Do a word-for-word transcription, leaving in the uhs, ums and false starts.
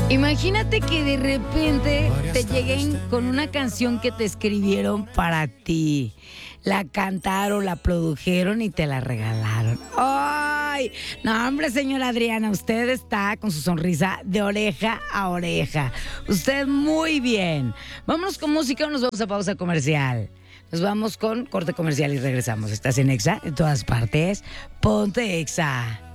Imagínate que de repente te lleguen con una canción que te escribieron para ti. La cantaron, la produjeron y te la regalaron. ¡Ay! No, hombre, señora Adriana, usted está con su sonrisa de oreja a oreja. Usted muy bien. Vámonos con música o nos vamos a pausa comercial. Nos vamos con corte comercial y regresamos. Estás en Exa, en todas partes. Ponte Exa.